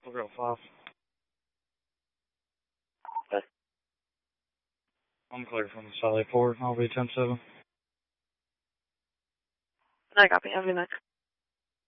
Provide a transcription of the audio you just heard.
305. Okay. I'm clear from Sally 4. I'll be 10-7. I copy. Have a good night.